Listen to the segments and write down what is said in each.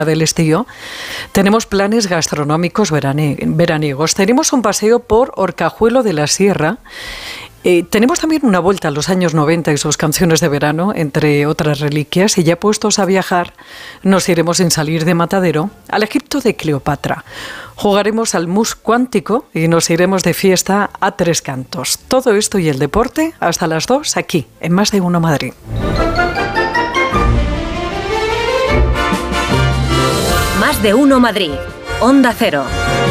del Estío, tenemos planes gastronómicos veraniegos. Tenemos un paseo por Orcajuelo de la Sierra. Tenemos también una vuelta a los años 90 y sus canciones de verano, entre otras reliquias, y ya puestos a viajar, nos iremos sin salir de Matadero al Egipto de Cleopatra. Jugaremos al mus cuántico y nos iremos de fiesta a Tres Cantos. Todo esto y el deporte hasta las 2 aquí, en Más de Uno Madrid. Más de Uno Madrid, Onda Cero.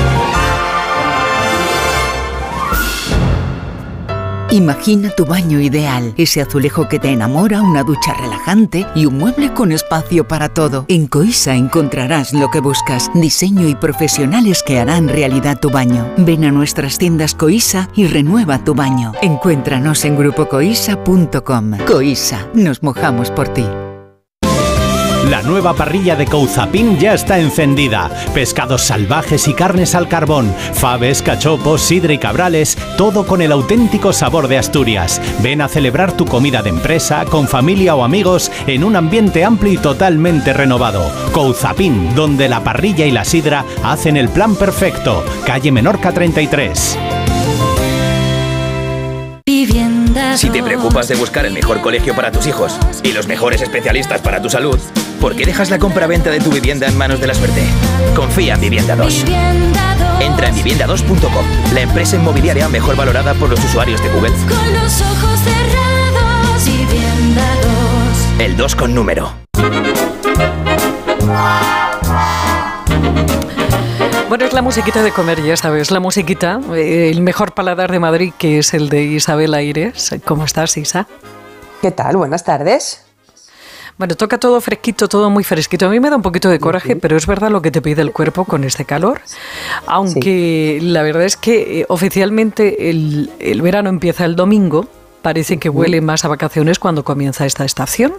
Imagina tu baño ideal, ese azulejo que te enamora, una ducha relajante y un mueble con espacio para todo. En Coisa encontrarás lo que buscas, diseño y profesionales que harán realidad tu baño. Ven a nuestras tiendas Coisa y renueva tu baño. Encuéntranos en grupocoisa.com. Coisa, nos mojamos por ti. La nueva parrilla de Couzapin ya está encendida. Pescados salvajes y carnes al carbón, faves, cachopos, sidra y cabrales, todo con el auténtico sabor de Asturias. Ven a celebrar tu comida de empresa, con familia o amigos, en un ambiente amplio y totalmente renovado. Couzapin, donde la parrilla y la sidra hacen el plan perfecto. Calle Menorca 33. Si te preocupas de buscar el mejor colegio para tus hijos y los mejores especialistas para tu salud, ¿por qué dejas la compra-venta de tu vivienda en manos de la suerte? Confía en Vivienda 2. Entra en vivienda2.com, la empresa inmobiliaria mejor valorada por los usuarios de Google. Con los ojos cerrados, Vivienda 2. El 2 con número. Bueno, es la musiquita de comer, ya sabes, la musiquita, el mejor paladar de Madrid, que es el de Isabel Aires. ¿Cómo estás, Isa? ¿Qué tal? Buenas tardes. Bueno, toca todo fresquito, todo muy fresquito. A mí me da un poquito de coraje, pero es verdad lo que te pide el cuerpo con este calor. Aunque la verdad es que oficialmente el verano empieza el domingo, parece que huele más a vacaciones cuando comienza esta estación.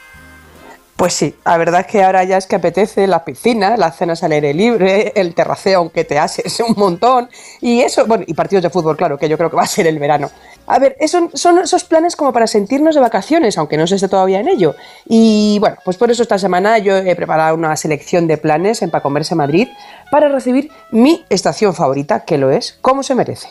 Pues sí, la verdad es que ahora ya es que apetece la piscina, las cenas al aire libre, el terraceo, aunque te ases un montón, y eso, bueno, y partidos de fútbol, claro, que yo creo que va a ser el verano. A ver, son esos planes como para sentirnos de vacaciones, aunque no se esté todavía en ello. Y bueno, pues por eso esta semana yo he preparado una selección de planes en Pa' Comerse Madrid para recibir mi estación favorita, que lo es, como se merece.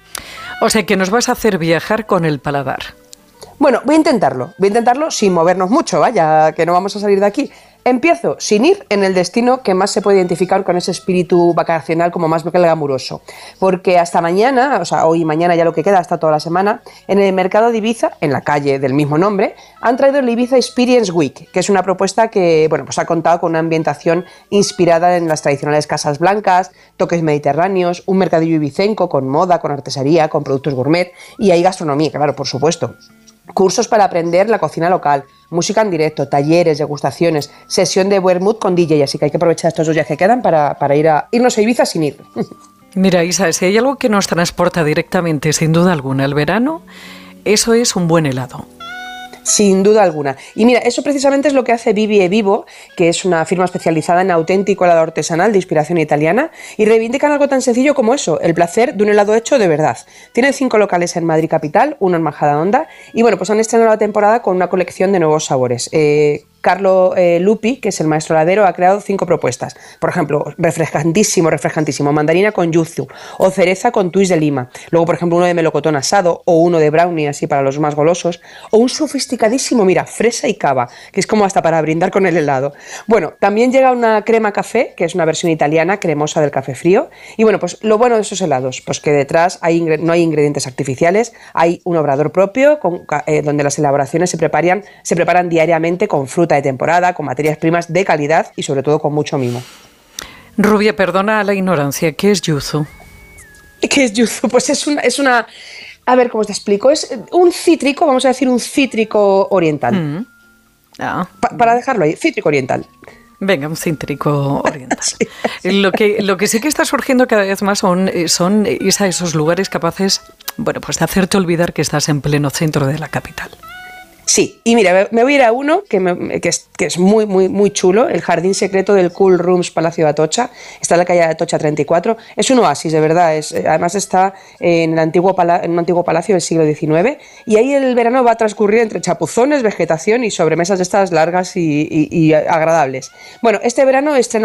O sea que nos vas a hacer viajar con el paladar. Bueno, voy a intentarlo sin movernos mucho, vaya, que no vamos a salir de aquí. Empiezo sin ir en el destino que más se puede identificar con ese espíritu vacacional como más glamuroso. Porque hasta mañana, o sea, hoy y mañana ya lo que queda, hasta toda la semana, en el mercado de Ibiza, en la calle del mismo nombre, han traído el Ibiza Experience Week, que es una propuesta que, bueno, pues ha contado con una ambientación inspirada en las tradicionales casas blancas, toques mediterráneos, un mercadillo ibicenco con moda, con artesanía, con productos gourmet y hay gastronomía, claro, por supuesto. Cursos para aprender la cocina local, música en directo, talleres, degustaciones, sesión de vermut con DJ, así que hay que aprovechar estos 2 días que quedan para irnos a Ibiza sin ir. Mira, Isa, si hay algo que nos transporta directamente, sin duda alguna, el verano, eso es un buen helado. Sin duda alguna. Y mira, eso precisamente es lo que hace Vivi e Vivo, que es una firma especializada en auténtico helado artesanal de inspiración italiana, y reivindican algo tan sencillo como eso, el placer de un helado hecho de verdad. Tienen 5 locales en Madrid capital, 1 en Majadahonda, y bueno, pues han estrenado la temporada con una colección de nuevos sabores. Carlo Lupi, que es el maestro heladero, ha creado 5 propuestas. Por ejemplo, refrescantísimo, mandarina con yuzu, o cereza con twist de lima. Luego, por ejemplo, uno de melocotón asado, o uno de brownie, así para los más golosos, o un sofisticadísimo, mira, fresa y cava, que es como hasta para brindar con el helado. Bueno, también llega una crema café, que es una versión italiana cremosa del café frío. Y bueno, pues lo bueno de esos helados, pues que detrás no hay ingredientes artificiales, hay un obrador propio donde las elaboraciones se preparan diariamente con fruta de temporada, con materias primas de calidad y sobre todo con mucho mimo. Rubia, perdona la ignorancia, ¿qué es yuzu? ¿Qué es yuzu? Pues es una... A ver, ¿cómo te explico? Es un cítrico, vamos a decir un cítrico oriental. Para dejarlo ahí, cítrico oriental. Venga, un cítrico oriental. Sí. Lo que sí que está surgiendo cada vez más son esos lugares capaces, bueno, pues de hacerte olvidar que estás en pleno centro de la capital. Sí, y mira, me voy a ir a uno que es muy, muy, muy chulo, el Jardín Secreto del Cool Rooms Palacio de Atocha. Está en la calle de Atocha 34. Es un oasis, de verdad. Además está en un antiguo palacio del siglo XIX. Y ahí el verano va a transcurrir entre chapuzones, vegetación y sobremesas de estas largas y agradables. Bueno, este verano estrena